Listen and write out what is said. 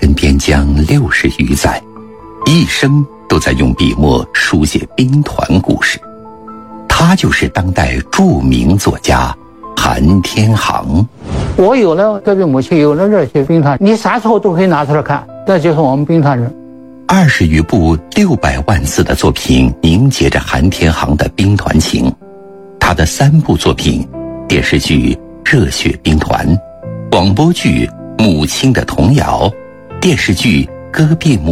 根边疆60余载，一生都在用笔墨书写兵团故事。他就是当代著名作家韩天航。 我有了隔壁母亲，有了热血兵团，你啥时候都可以拿出来看，这就是我们兵团人。 20余部600万字的作品凝结着韩天航的兵团情。他的3部作品，电视剧《热血兵团》，广播剧《母亲的童谣》，电视剧《戈壁母》